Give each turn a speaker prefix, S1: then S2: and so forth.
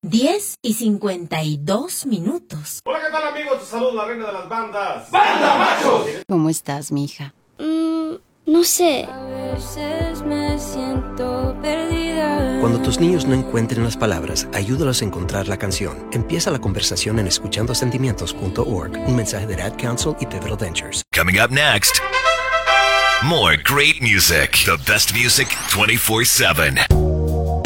S1: 10:52.
S2: Hola, ¿qué tal, amigos? Te saludo la reina de las bandas.
S3: ¡Banda Machos!
S4: ¿Cómo estás, mija?
S5: No sé.
S6: A veces me siento perdida.
S7: Cuando tus niños no encuentren las palabras, ayúdalos a encontrar la canción. Empieza la conversación en escuchandosentimientos.org. Un mensaje de Ad Council y Pivotal Ventures.
S8: Coming up next, more great music. The best music 24/7.